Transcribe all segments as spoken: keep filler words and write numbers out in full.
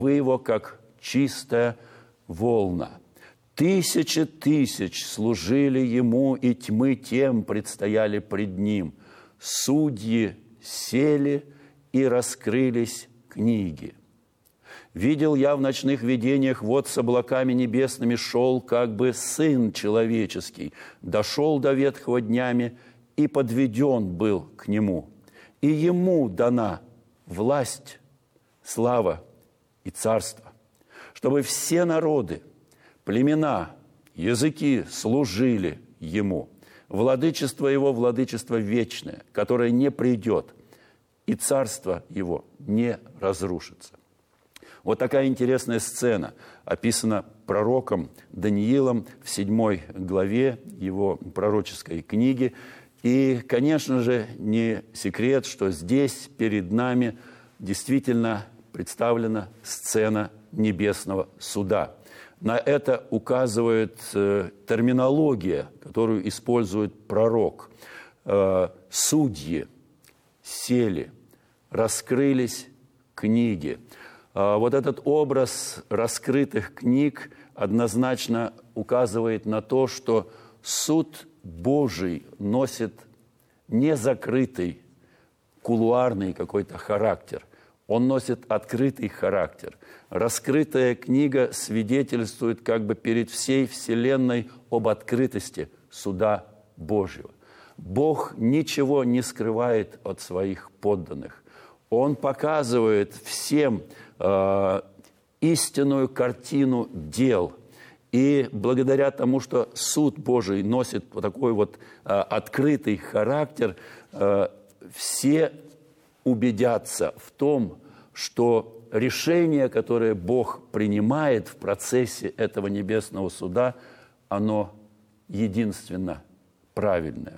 вы его, как чистая волна. Тысячи тысяч служили ему, и тьмы тем предстояли пред ним. Судьи сели, и раскрылись книги. Видел я в ночных видениях, вот с облаками небесными шел, как бы Сын Человеческий, дошел до ветхого днями, и подведен был к нему. И ему дана власть, слава и царство, чтобы все народы, племена, языки служили ему. Владычество его – владычество вечное, которое не придет, и царство его не разрушится. Вот такая интересная сцена описана пророком Даниилом в седьмой главе его пророческой книги. И, конечно же, не секрет, что здесь перед нами действительно представлена сцена небесного суда. На это указывает э, терминология, которую использует пророк. Э, судьи сели, раскрылись книги. Э, вот этот образ раскрытых книг однозначно указывает на то, что суд Божий носит не закрытый, кулуарный какой-то характер. Он носит открытый характер. Раскрытая книга свидетельствует как бы перед всей вселенной об открытости суда Божьего. Бог ничего не скрывает от своих подданных. Он показывает всем э, истинную картину дел. И благодаря тому, что суд Божий носит вот такой вот э, открытый характер, э, все убедятся в том, что решение, которое Бог принимает в процессе этого небесного суда, оно единственно правильное.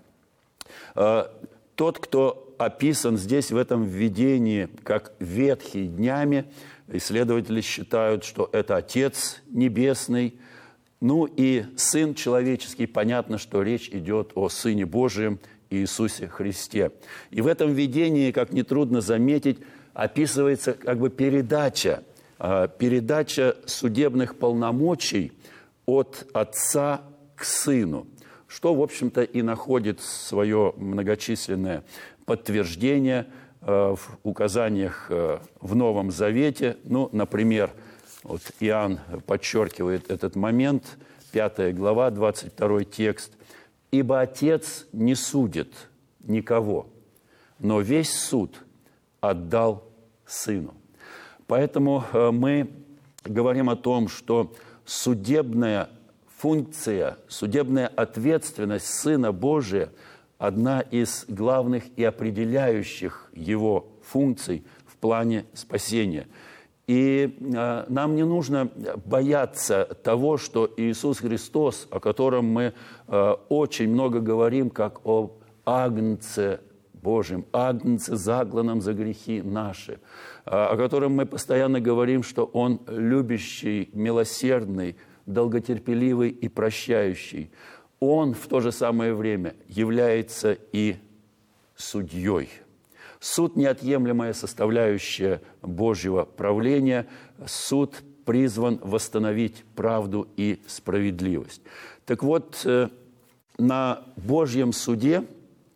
Тот, кто описан здесь в этом введении как ветхий днями, исследователи считают, что это Отец Небесный, ну и Сын Человеческий. Понятно, что речь идет о Сыне Божием Иисусе Христе. И в этом видении, как нетрудно заметить, описывается как бы передача, передача судебных полномочий от Отца к Сыну, что, в общем-то, и находит свое многочисленное подтверждение в указаниях в Новом Завете. Ну, например, вот Иоанн подчеркивает этот момент, пятая глава, двадцать второй текст. «Ибо Отец не судит никого, но весь суд отдал Сыну». Поэтому мы говорим о том, что судебная функция, судебная ответственность Сына Божия – одна из главных и определяющих его функций в плане спасения. И э, нам не нужно бояться того, что Иисус Христос, о котором мы э, очень много говорим, как об Агнце Божьем, Агнце, закланном за грехи наши, о котором мы постоянно говорим, что Он любящий, милосердный, долготерпеливый и прощающий. Он в то же самое время является и судьей. Суд – неотъемлемая составляющая Божьего правления. Суд призван восстановить правду и справедливость. Так вот, на Божьем суде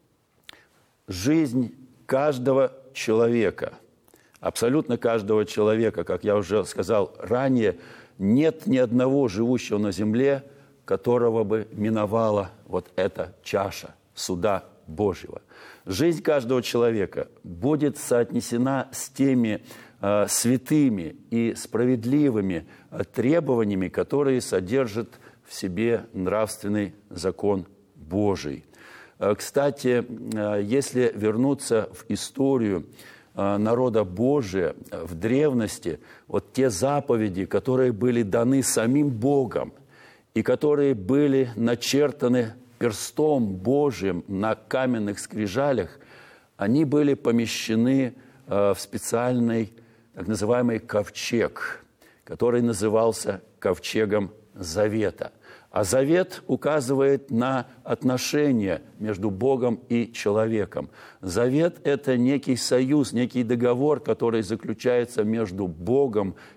жизнь каждого человека, абсолютно каждого человека, как я уже сказал ранее, нет ни одного живущего на земле, которого бы миновала вот эта чаша суда Божьего. Жизнь каждого человека будет соотнесена с теми э, святыми и справедливыми э, требованиями, которые содержат в себе нравственный закон Божий. Э, кстати, э, если вернуться в историю э, народа Божия э, в древности, вот те заповеди, которые были даны самим Богом и которые были начертаны перстом Божьим на каменных скрижалях, они были помещены э, в специальный так называемый ковчег, который назывался ковчегом Завета. А завет указывает на отношения между Богом и человеком. Завет – это некий союз, некий договор, который заключается между Богом